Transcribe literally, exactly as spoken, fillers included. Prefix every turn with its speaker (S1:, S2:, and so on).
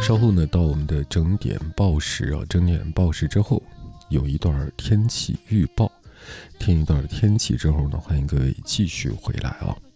S1: 稍后呢，到我们的整点报时啊，整点报时之后有一段天气预报，听一段天气之后呢，欢迎各位继续回来啊。